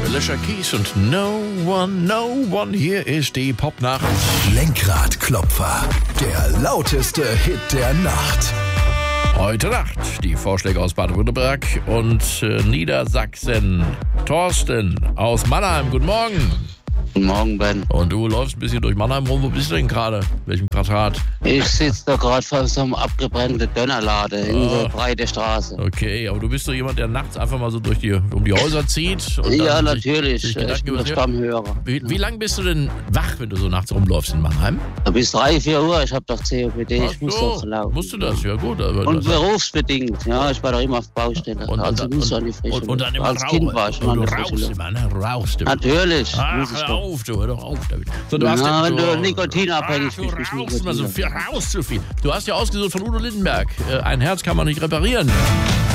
Alicia Keys und No One. Hier ist die Popnacht. Lenkradklopfer, der lauteste Hit der Nacht. Heute Nacht die Vorschläge aus Baden-Württemberg und Niedersachsen. Thorsten aus Mannheim, guten Morgen. Guten Morgen, Ben. Und du läufst ein bisschen durch Mannheim rum. Wo bist du denn gerade? Welchem Quadrat? Ich sitze da gerade vor so einem abgebrannten Dönerladen in der breiten Straße. Okay, aber du bist doch jemand, der nachts einfach mal so um die Häuser zieht. Und Ja, dann natürlich. sich Ich bin der Stammhörer. Wie lange bist du denn wach, wenn du so nachts rumläufst in Mannheim? Bis 3, 4 Uhr. Ich habe doch COPD. Ich muss doch laufen. Musst du das? Ja gut. Aber Und berufsbedingt. Ja, ich war doch immer auf Baustelle. Also muss an die frische Luft. Und dann immer als Kind war ich schon an du der frischen rauchst Luft. immer, ne? Rauchst immer. Natürlich. muss ich Hör doch. auf, hör doch auf damit. So, Wenn du nikotinabhängig du bist. rauchst immer so viel. Du hast ja ausgesucht von Udo Lindenberg. Ein Herz kann man nicht reparieren.